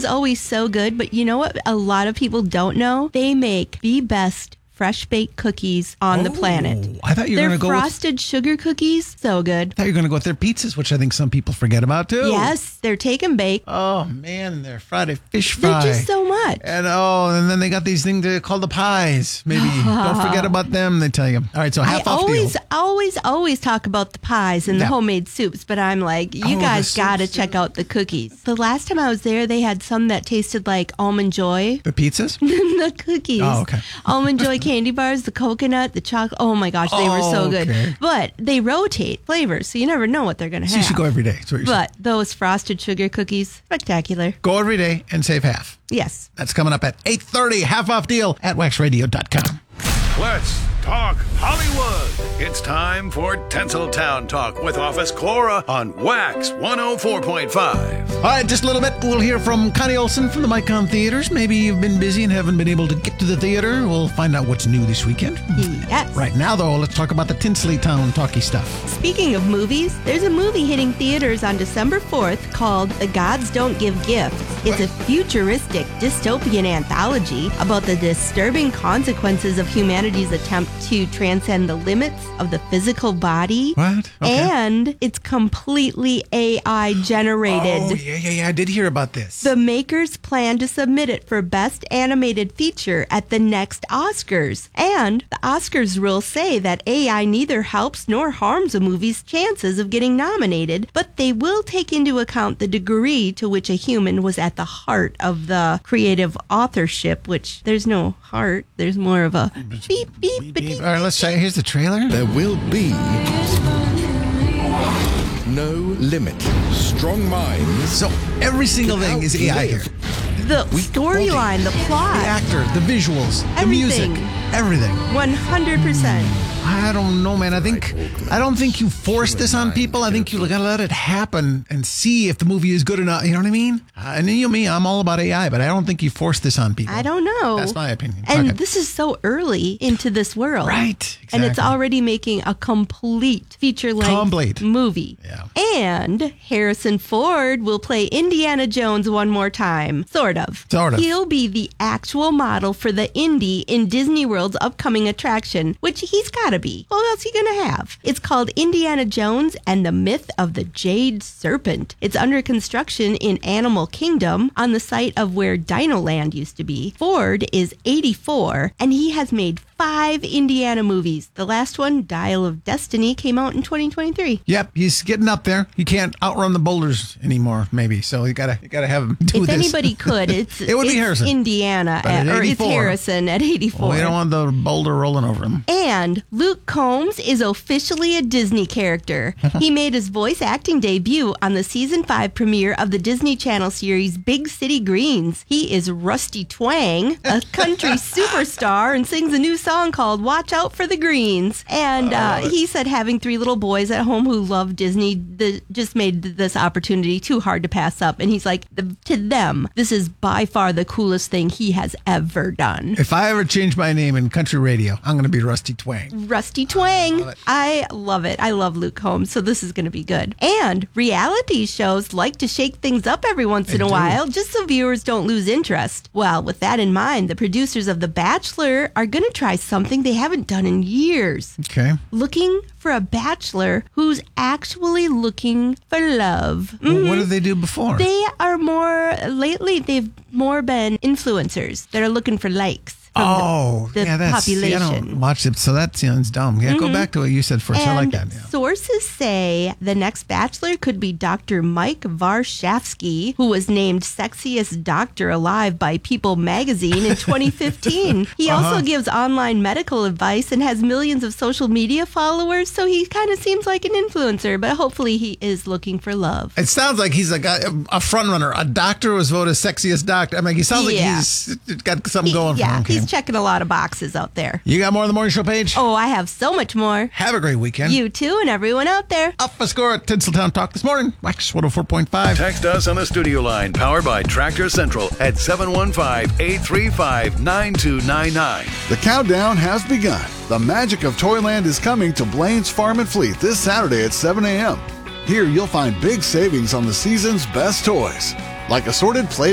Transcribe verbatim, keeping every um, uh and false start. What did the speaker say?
is always so good, but you know what a lot of people don't know? They make the best fresh baked cookies on oh, the planet. I thought you were going to go frosted with, sugar cookies, so good. I thought you were going to go with their pizzas, which I think some people forget about too. Yes, they're take and bake. Oh man, they're Friday fish fry. They're just so much. And oh, and then they got these things uh, called the pies. Maybe don't forget about them. They tell you. All right, so half I off always, deal. always, always talk about the pies and Yeah. the homemade soups, but I'm like, you Oh, guys the got to soups, check yeah. out the cookies. The last time I was there, they had some that tasted like Almond Joy. The pizzas? The cookies. Oh, okay. Almond Joy candy bars, the coconut, the chocolate. Oh my gosh, they were so Oh, good. okay. But they rotate flavors, so you never know what they're going to So have. you should go every day. That's what you're saying. But those frosted sugar cookies, spectacular. Go every day and save half. Yes. That's coming up at eight thirty. Half off deal at wax radio dot com. Let's talk Hollywood. It's time for Tinseltown Talk with Office Cora on Wax one oh four point five. All right, just a little bit. We'll hear from Connie Olson from the Micon Theaters. Maybe you've been busy and haven't been able to get to the theater. We'll find out what's new this weekend. Yes. Right now, though, let's talk about the Tinsley Town talkie stuff. Speaking of movies, there's a movie hitting theaters on December fourth called The Gods Don't Give Gifts. It's a futuristic dystopian anthology about the disturbing consequences of humanity's attempt to transcend the limits of the physical body. What? Okay. And it's completely A I generated. Oh, yeah, yeah, yeah. I did hear about this. The makers plan to submit it for Best Animated Feature at the next Oscars. And the Oscars rules say that A I neither helps nor harms a movie's chances of getting nominated, but they will take into account the degree to which a human was at the heart of the creative authorship, which there's no heart. There's more of a beep, beep, beep. All right, let's say, here's the trailer. There will be no limit. Strong minds. So every single thing is A I here. The storyline, the plot, The actor, the visuals, the Everything. music, everything. one hundred percent. I don't know, man. I think I don't think you force this on people. I think you gotta let it happen and see if the movie is good enough. You know what I mean? Uh, and you know me, I'm all about A I, but I don't think you force this on people. I don't know. That's my opinion. And Okay. this is so early into this world. Right, And it's exactly. already making a complete feature-length Complete. movie. Yeah. And Harrison Ford will play Indiana Jones one more time. Sort of. Sort of. He'll be the actual model for the Indy in Disney World's upcoming attraction, which he's got to be. What else are you going to have? It's called Indiana Jones and the Myth of the Jade Serpent. It's under construction in Animal Kingdom on the site of where Dinoland used to be. Ford is eighty-four, and he has made five Indiana movies. The last one, Dial of Destiny, came out in twenty twenty-three. Yep, he's getting up there. He can't outrun the boulders anymore, maybe. So you gotta you gotta have him do If this. anybody could, it's, It would be it's Harrison. Indiana, But at at, or it's eighty-four. Harrison at eighty-four. Well, we don't want the boulder rolling over him. And Luke Combs is officially a Disney character. He made his voice acting debut on the season five premiere of the Disney Channel series Big City Greens. He is Rusty Twang, a country superstar, and sings a new song called Watch Out for the Greens. And uh, he said having three little boys at home who love Disney the, just made this opportunity too hard to pass up. And he's like, the, to them, this is by far the coolest thing he has ever done. If I ever change my name in country radio, I'm gonna be Rusty Twang. Rusty Twang. love it. I love it. I love Luke Combs, so this is going to be good. And reality shows like to shake things up every once They in a do. while, just so viewers don't lose interest. Well, with that in mind, the producers of The Bachelor are going to try something they haven't done in years. Okay. Looking for a bachelor who's actually looking for love. Well, what did they do before? They are more, lately, they've more been influencers that are looking for likes from Oh, the, the yeah, that's, see, I population. don't watch it, so that sounds dumb. Yeah, go back to what you said first. I like that. Yeah. Sources say the next bachelor could be Doctor Mike Varshafsky, who was named sexiest doctor alive by People magazine in twenty fifteen. He Uh-huh. also gives online medical advice and has millions of social media followers, so he kind of seems like an influencer, but hopefully he is looking for love. It sounds like he's like a, a front runner. A doctor was voted sexiest doctor. I mean, he sounds Yeah. like he's got something going yeah, for him. Okay. he's checking a lot of boxes out there. You got more on the morning show page? Oh, I have so much more. Have a great weekend. You too, and everyone out there. Up a score at Tinseltown Talk this morning. Wax one oh four point five. Text us on the studio line powered by Tractor Central at seven one five, eight three five, nine two nine nine. The countdown has begun. The magic of Toyland is coming to Blaine's Farm and Fleet this Saturday at seven a.m. Here you'll find big savings on the season's best toys, like assorted play